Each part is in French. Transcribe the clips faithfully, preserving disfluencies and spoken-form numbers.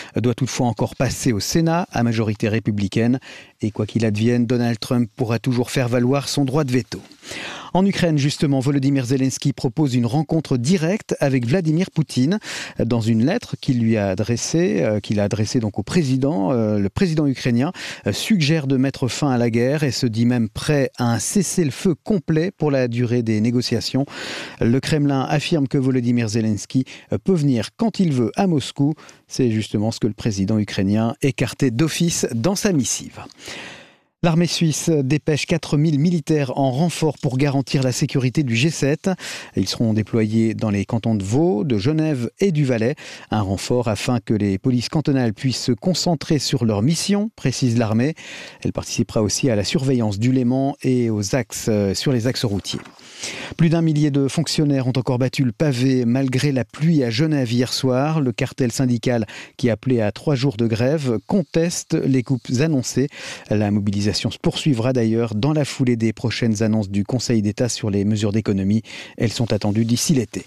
doit toutefois encore passer au Sénat à majorité républicaine. Et quoi qu'il advienne, Donald Trump pourra toujours faire valoir son droit de veto. En Ukraine, justement, Volodymyr Zelensky propose une rencontre directe avec Vladimir Poutine. Dans une lettre qu'il lui a adressée, euh, qu'il a adressée donc au président, euh, le président ukrainien euh, suggère de mettre fin à la guerre et se dit même prêt à un cessez-le-feu complet pour la durée des négociations. Le Kremlin affirme que Volodymyr Zelensky peut venir quand il veut à Moscou. C'est justement ce que le président ukrainien écartait d'office dans sa missive. L'armée suisse dépêche quatre mille militaires en renfort pour garantir la sécurité du G sept. Ils seront déployés dans les cantons de Vaud, de Genève et du Valais. Un renfort afin que les polices cantonales puissent se concentrer sur leur mission, précise l'armée. Elle participera aussi à la surveillance du Léman et aux axes, sur les axes routiers. Plus d'un millier de fonctionnaires ont encore battu le pavé malgré la pluie à Genève hier soir. Le cartel syndical qui appelait à trois jours de grève conteste les coupes annoncées. La mobilisation se poursuivra d'ailleurs dans la foulée des prochaines annonces du Conseil d'État sur les mesures d'économie. Elles sont attendues d'ici l'été.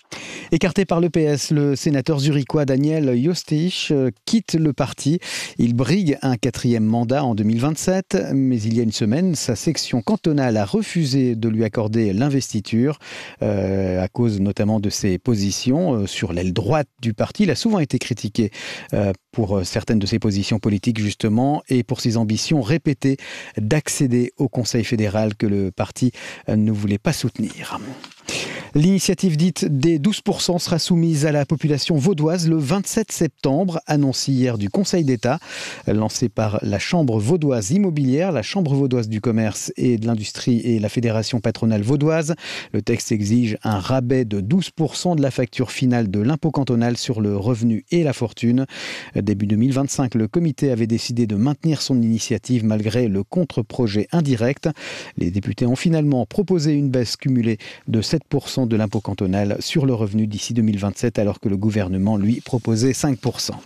Écarté par l'E P S, le sénateur zurichois Daniel Josteich quitte le parti. Il brigue un quatrième mandat en deux mille vingt-sept, mais il y a une semaine, sa section cantonale a refusé de lui accorder l'investiture, euh, à cause notamment de ses positions euh, sur l'aile droite du parti. Il a souvent été critiqué euh, pour certaines de ses positions politiques justement et pour ses ambitions répétées d'accéder au Conseil fédéral que le parti ne voulait pas soutenir. L'initiative dite des douze pour cent sera soumise à la population vaudoise le vingt-sept septembre, annonce hier du Conseil d'État, lancé par la Chambre vaudoise immobilière, la Chambre vaudoise du commerce et de l'industrie et la Fédération patronale vaudoise. Le texte exige un rabais de douze pour cent de la facture finale de l'impôt cantonal sur le revenu et la fortune. Début deux mille vingt-cinq, le comité avait décidé de maintenir son initiative malgré le contre-projet indirect. Les députés ont finalement proposé une baisse cumulée de sept pour cent de l'impôt cantonal sur le revenu d'ici deux mille vingt-sept, alors que le gouvernement, lui, proposait cinq pour cent.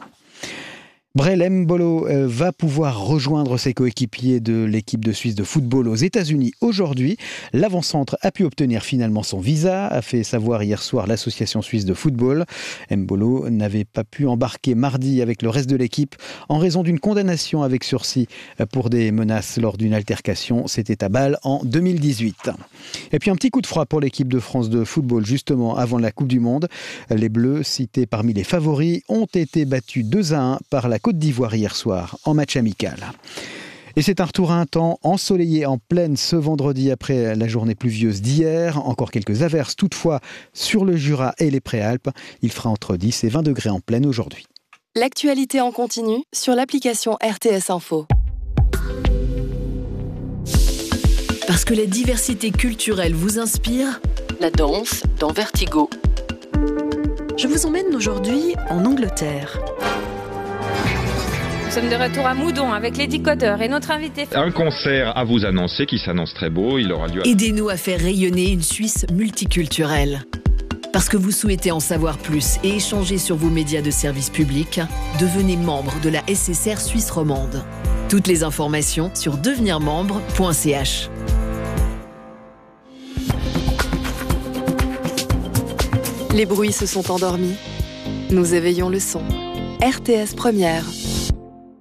Brel Mbolo va pouvoir rejoindre ses coéquipiers de l'équipe de Suisse de football aux États-Unis aujourd'hui. L'avant-centre a pu obtenir finalement son visa, a fait savoir hier soir l'association suisse de football. Mbolo n'avait pas pu embarquer mardi avec le reste de l'équipe en raison d'une condamnation avec sursis pour des menaces lors d'une altercation. C'était à Bâle en deux mille dix-huit. Et puis un petit coup de froid pour l'équipe de France de football justement avant la Coupe du Monde. Les Bleus, cités parmi les favoris, ont été battus deux à un par la Côte d'Ivoire hier soir, en match amical. Et c'est un retour à un temps ensoleillé en plaine ce vendredi après la journée pluvieuse d'hier. Encore quelques averses toutefois sur le Jura et les Préalpes. Il fera entre dix et vingt degrés en plaine aujourd'hui. L'actualité en continu sur l'application R T S Info. Parce que la diversité culturelle vous inspire, La danse dans Vertigo. je vous emmène aujourd'hui en Angleterre. Nous sommes de retour à Moudon avec Lady Coder et notre invité. Un concert à vous annoncer qui s'annonce très beau. Il aura lieu à... Aidez-nous à faire rayonner une Suisse multiculturelle. Parce que vous souhaitez en savoir plus et échanger sur vos médias de service public, devenez membre de la S S R Suisse romande. Toutes les informations sur devenir membre point c h. Les bruits se sont endormis. Nous éveillons le son. R T S Première.